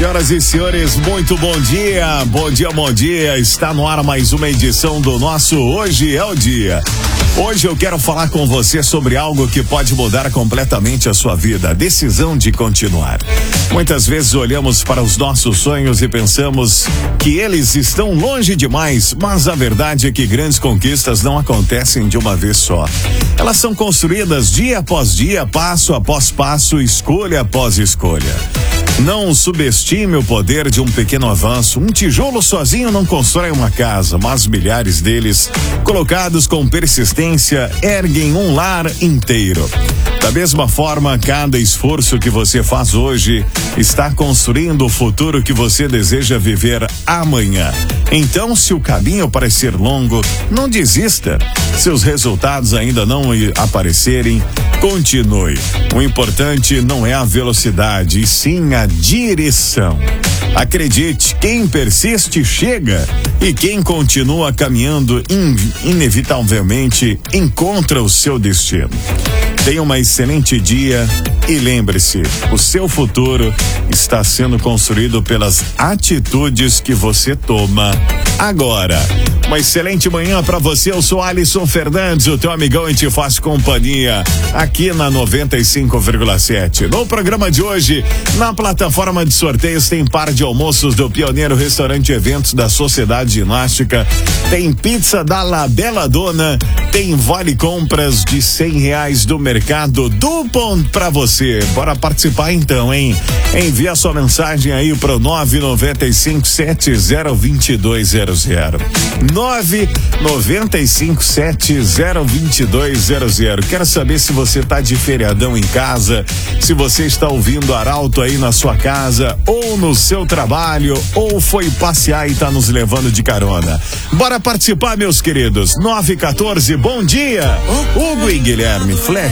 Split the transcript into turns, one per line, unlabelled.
Senhoras e senhores, muito bom dia, bom dia, bom dia. Está no ar mais uma edição do nosso Hoje é o Dia. Hoje eu quero falar com você sobre algo que pode mudar completamente a sua vida, a decisão de continuar. Muitas vezes olhamos para os nossos sonhos e pensamos que eles estão longe demais, mas a verdade é que grandes conquistas não acontecem de uma vez só. Elas são construídas dia após dia, passo após passo, escolha após escolha. Não subestime o poder de um pequeno avanço. Um tijolo sozinho não constrói uma casa, mas milhares deles, colocados com persistência, erguem um lar inteiro. Da mesma forma, cada esforço que você faz hoje está construindo o futuro que você deseja viver amanhã. Então, se o caminho parecer longo, não desista. Se os resultados ainda não aparecerem, continue. O importante não é a velocidade, e sim a direção. Acredite, quem persiste chega, e quem continua caminhando inevitavelmente encontra o seu destino. Tenha um excelente dia e lembre-se, o seu futuro está sendo construído pelas atitudes que você toma agora. Uma excelente manhã para você. Eu sou Alisson Fernandes, o teu amigão, e te faço companhia aqui na 95,7. No programa de hoje, na plataforma de sorteios, tem par de almoços do Pioneiro Restaurante Eventos da Sociedade Ginástica, tem pizza da La Bela Dona, tem vale compras de R$100 do Mercado Dupont pra você. Bora participar então, hein? Envia sua mensagem aí pro 995702200. 995702200. Quero saber se você tá de feriadão em casa, se você está ouvindo Arauto aí na sua casa, ou no seu trabalho, ou foi passear e tá nos levando de carona. Bora participar, meus queridos. 914, bom dia. Hugo e Guilherme, Flash.